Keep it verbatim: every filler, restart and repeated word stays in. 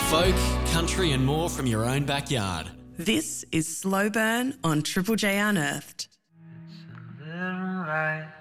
Folk, country and more from your own backyard. This is Slow Burn on Triple J Unearthed. It's a little light.